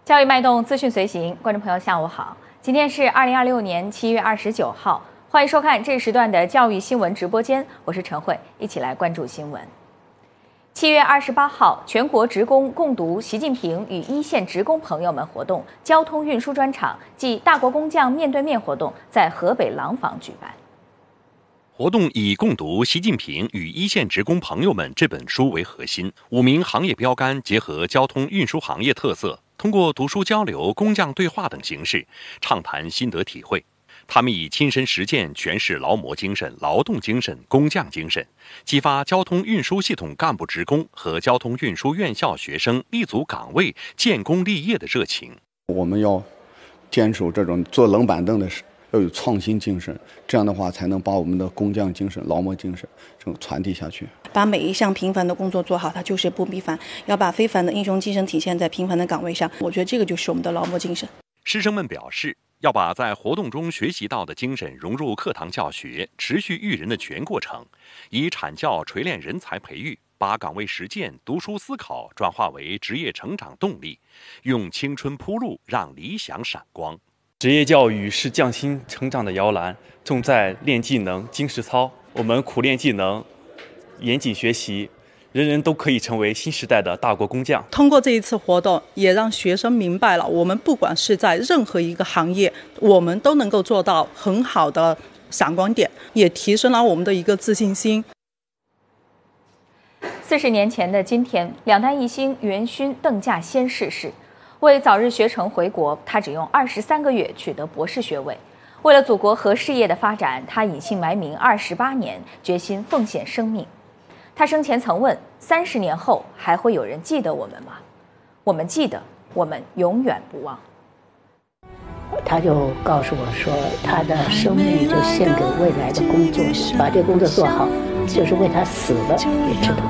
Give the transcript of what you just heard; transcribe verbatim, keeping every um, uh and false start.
教育脉动，资讯随行，观众朋友下午好，今天是二零二六年七月二十九号，欢迎收看这时段的教育新闻直播间，我是陈慧，一起来关注新闻。七月二十八号，全国职工共读习近平与一线职工朋友们活动交通运输专场暨大国工匠面对面活动在河北廊坊举办。 活动以共读习近平与一线职工朋友们这本书为核心，五名行业标杆结合交通运输行业特色，通过读书交流、工匠对话等形式畅谈心得体会。他们以亲身实践诠释劳模精神、劳动精神、工匠精神，激发交通运输系统干部职工和交通运输院校学生立足岗位、建功立业的热情。 我们要坚守这种坐冷板凳的事，要有创新精神，这样的话才能把我们的工匠精神、劳模精神这种传递下去。 把每一项平凡的工作做好，它就是不平凡；要把非凡的英雄精神体现在平凡的岗位上。我觉得这个就是我们的劳模精神。 师生们表示，要把在活动中学习到的精神融入课堂教学，持续育人的全过程，以产教锤炼人才培育，把岗位实践、读书思考转化为职业成长动力，用青春铺路，让理想闪光。 职业教育是匠心成长的摇篮，重在练技能、精实操。我们苦练技能，严谨学习，人人都可以成为新时代的大国工匠。 通过这一次活动，也让学生明白了，我们不管是在任何一个行业，我们都能够做到很好的闪光点，也提升了我们的一个自信心。 四十年前的今天，两弹一星元勋邓稼先逝世。为早日学成回国，他只用二十三个月取得博士学位。为了祖国和事业的发展，他隐姓埋名二十八年，决心奉献生命。他生前曾问：三十年后还会有人记得我们吗？我们记得，我们永远不忘。 他就告诉我说，他的生命就献给未来的工作，把这工作做好，就是为他死了也值得。